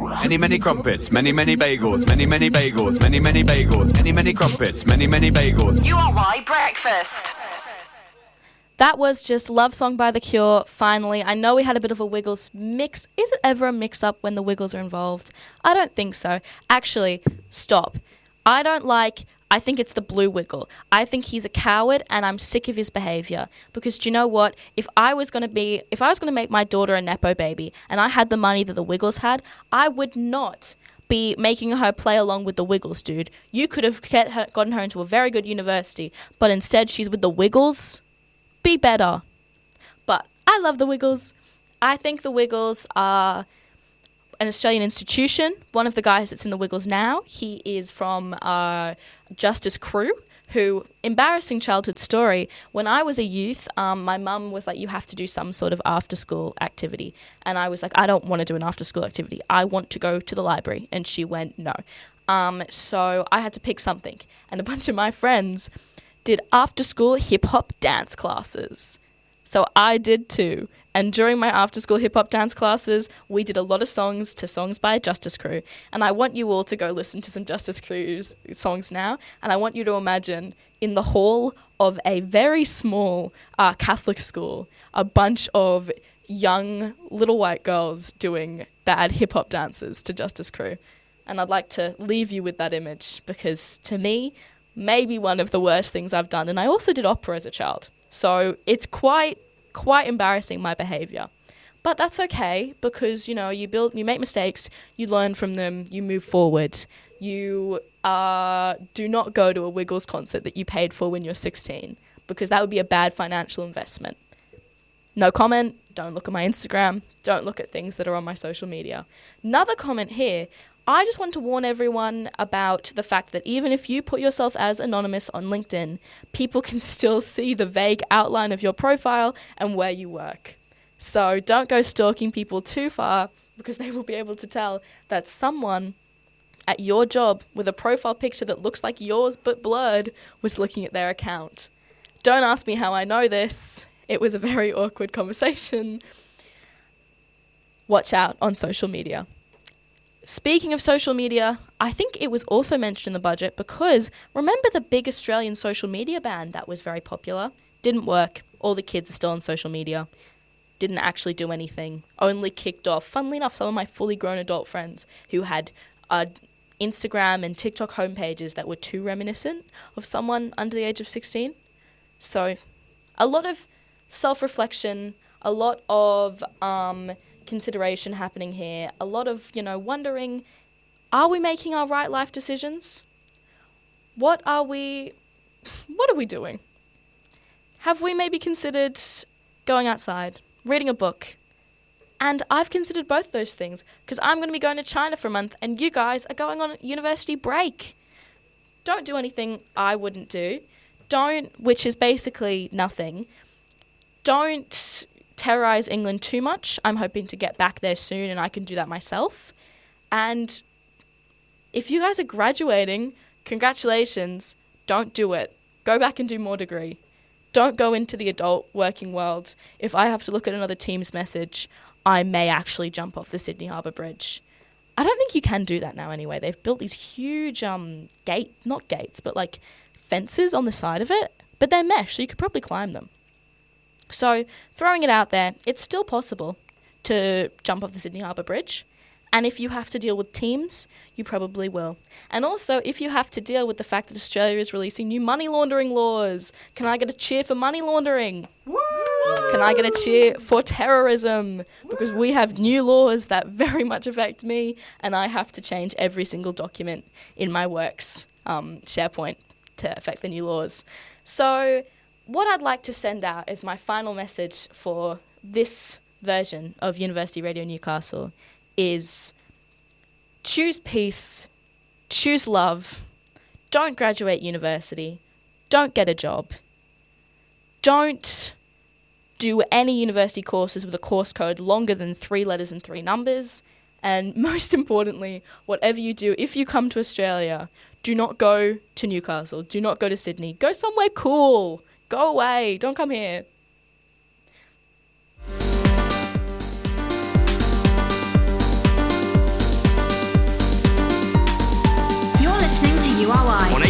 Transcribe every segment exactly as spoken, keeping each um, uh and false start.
Many, many crumpets, many, many bagels, many, many bagels, many, many bagels, many, many crumpets, many, many bagels. U R Y Breakfast. That was just Love Song by The Cure, finally. I know we had a bit of a Wiggles mix. Is it ever a mix-up when the Wiggles are involved? I don't think so. Actually, stop. I don't like... I think it's the blue Wiggle. I think he's a coward, and I'm sick of his behaviour. Because do you know what? If I was going to be, if I was going to make my daughter a nepo baby, and I had the money that the Wiggles had, I would not be making her play along with the Wiggles, dude. You could have get her, gotten her into a very good university, but instead she's with the Wiggles. Be better. But I love the Wiggles. I think the Wiggles are an Australian institution. One of the guys that's in the Wiggles now, he is from uh, Justice Crew, who, embarrassing childhood story, when I was a youth, um, my mum was like, you have to do some sort of after-school activity. And I was like, I don't want to do an after-school activity. I want to go to the library. And she went, no. Um, so I had to pick something. And a bunch of my friends did after-school hip-hop dance classes. So I did too. And during my after-school hip-hop dance classes, we did a lot of songs to songs by Justice Crew. And I want you all to go listen to some Justice Crew's songs now. And I want you to imagine in the hall of a very small uh, Catholic school, a bunch of young little white girls doing bad hip-hop dances to Justice Crew. And I'd like to leave you with that image because to me, maybe one of the worst things I've done. And I also did opera as a child. So it's quite... quite embarrassing, my behaviour. But that's okay because, you know, you build, you make mistakes, you learn from them, you move forward. You uh, do not go to a Wiggles concert that you paid for when you're sixteen because that would be a bad financial investment. No comment, don't look at my Instagram, don't look at things that are on my social media. Another comment here, I just want to warn everyone about the fact that even if you put yourself as anonymous on LinkedIn, people can still see the vague outline of your profile and where you work. So don't go stalking people too far because they will be able to tell that someone at your job with a profile picture that looks like yours but blurred was looking at their account. Don't ask me how I know this. It was a very awkward conversation. Watch out on social media. Speaking of social media, I think it was also mentioned in the budget because remember the big Australian social media ban that was very popular? Didn't work. All the kids are still on social media. Didn't actually do anything. Only kicked off, funnily enough, some of my fully grown adult friends who had uh, Instagram and TikTok homepages that were too reminiscent of someone under the age of sixteen. So a lot of self-reflection, a lot of... Um, consideration happening here, a lot of, you know, wondering, are we making our right life decisions? What are we, what are we doing? Have we maybe considered going outside, reading a book? And I've considered both those things because I'm going to be going to China for a month and you guys are going on university break. Don't do anything I wouldn't do. Don't, which is basically nothing. Don't terrorize England too much. I'm hoping to get back there soon and I can do that myself. And if you guys are graduating, congratulations, don't do it. Go back and do more degree. Don't go into the adult working world. If I have to look at another Teams message, I may actually jump off the Sydney Harbour Bridge. I don't think you can do that now anyway. They've built these huge um gate, not gates, but like fences on the side of it, but they're mesh, so you could probably climb them. So, throwing it out there, it's still possible to jump off the Sydney Harbour Bridge. And if you have to deal with Teams, you probably will. And also, if you have to deal with the fact that Australia is releasing new money laundering laws, can I get a cheer for money laundering? Woo! Can I get a cheer for terrorism? Because we have new laws that very much affect me, and I have to change every single document in my works um, SharePoint to affect the new laws. So... what I'd like to send out as my final message for this version of University Radio Newcastle is choose peace, choose love, don't graduate university, don't get a job, don't do any university courses with a course code longer than three letters and three numbers, and most importantly, whatever you do, if you come to Australia, do not go to Newcastle, do not go to Sydney, go somewhere cool. Go away. Don't come here.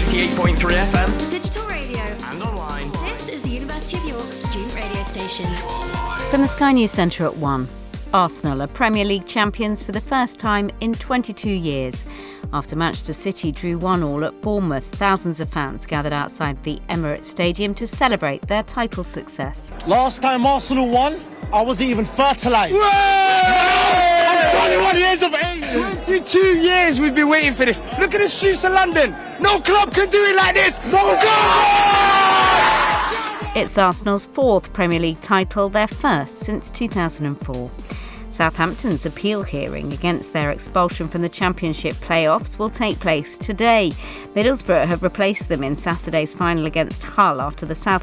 eighty-eight point three F M. Digital radio. And online. This is the University of York's student radio station. From the Sky News Centre at one. Arsenal are Premier League champions for the first time in twenty-two years. After Manchester City drew one all at Bournemouth, thousands of fans gathered outside the Emirates Stadium to celebrate their title success. Last time Arsenal won, I wasn't even fertilised. I'm twenty-one years of age. twenty-two years we've been waiting for this. Look at the streets of London. No club can do it like this. No God! It's Arsenal's fourth Premier League title, their first since two thousand four. Southampton's appeal hearing against their expulsion from the Championship playoffs will take place today. Middlesbrough have replaced them in Saturday's final against Hull after the South